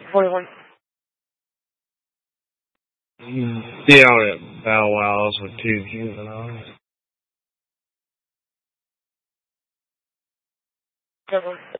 41. Be out at Bow Wow's with 2 juveniles. 7.